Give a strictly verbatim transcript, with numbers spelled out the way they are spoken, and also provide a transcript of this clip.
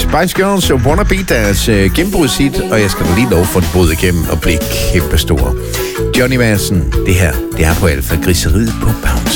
Spice Girls og Wanna Be deres uh, gennembrudshit, og jeg skal da lige lov for det brud igennem og blive kæmpestor. Johnny Madsen, det her, det er på Alfa Griseriet på Bounce.